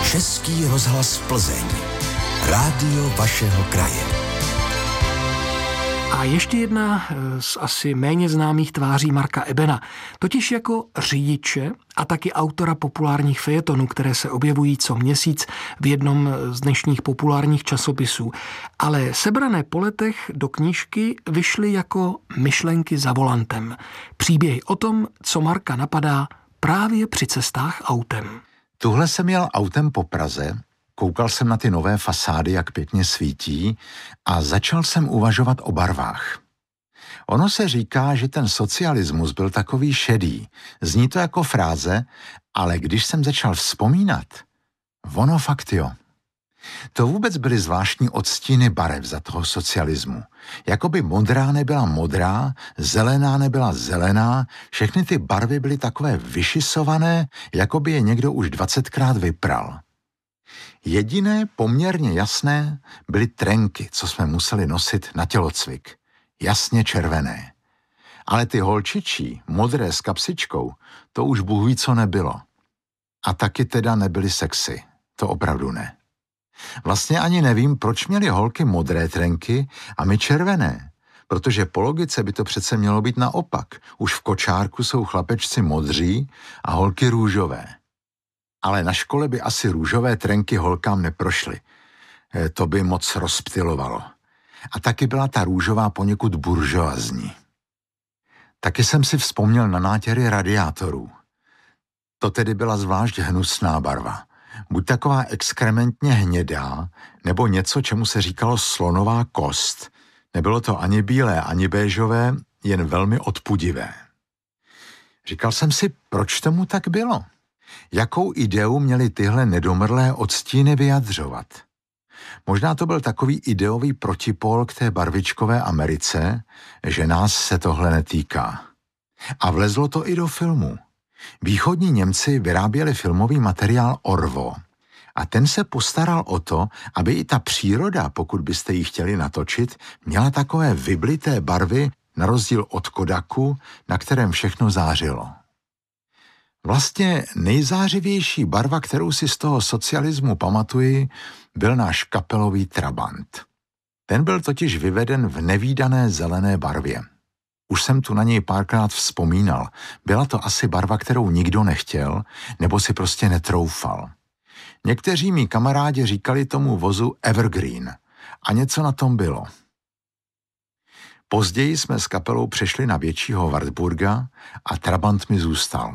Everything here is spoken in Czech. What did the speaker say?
Český rozhlas Plzeň. Rádio vašeho kraje. A ještě jedna z asi méně známých tváří Marka Ebena, totiž jako řidiče a taky autora populárních fejetonů, které se objevují co měsíc v jednom z dnešních populárních časopisů. Ale sebrané po letech do knížky vyšly jako myšlenky za volantem. Příběhy o tom, co Marka napadá právě při cestách autem. Tuhle jsem jel autem po Praze, koukal jsem na ty nové fasády, jak pěkně svítí, a začal jsem uvažovat o barvách. Ono se říká, že ten socialismus byl takový šedý. Zní to jako fráze, ale když jsem začal vzpomínat, ono fakt jo. To vůbec byly zvláštní odstíny barev za toho socialismu. Jakoby modrá nebyla modrá, zelená nebyla zelená, všechny ty barvy byly takové vyšisované, jakoby je někdo už 20krát vypral. Jediné poměrně jasné byly trenky, co jsme museli nosit na tělocvik. Jasně červené. Ale ty holčičí, modré s kapsičkou, to už Bůh ví, co nebylo. A taky teda nebyly sexy. To opravdu ne. Vlastně ani nevím, proč měly holky modré trenky a my červené. Protože po logice by to přece mělo být naopak. Už v kočárku jsou chlapečci modří a holky růžové. Ale na škole by asi růžové trenky holkám neprošly. To by moc rozptylovalo. A taky byla ta růžová poněkud buržoazní. Taky jsem si vzpomněl na nátěry radiátorů. To tedy byla zvlášť hnusná barva. Buď taková exkrementně hnědá, nebo něco, čemu se říkalo slonová kost. Nebylo to ani bílé, ani béžové, jen velmi odpudivé. Říkal jsem si, proč tomu tak bylo? Jakou ideu měly tyhle nedomrlé odstíny vyjadřovat? Možná to byl takový ideový protipól k té barvičkové Americe, že nás se tohle netýká. A vlezlo to i do filmu. Východní Němci vyráběli filmový materiál Orwo a ten se postaral o to, aby i ta příroda, pokud byste ji chtěli natočit, měla takové vyblité barvy na rozdíl od Kodaku, na kterém všechno zářilo. Vlastně nejzářivější barva, kterou si z toho socialismu pamatuji, byl náš kapelový trabant. Ten byl totiž vyveden v nevídané zelené barvě. Už jsem tu na něj párkrát vzpomínal. Byla to asi barva, kterou nikdo nechtěl, nebo si prostě netroufal. Někteří mí kamarádi říkali tomu vozu Evergreen a něco na tom bylo. Později jsme s kapelou přešli na většího Wartburga a trabant mi zůstal.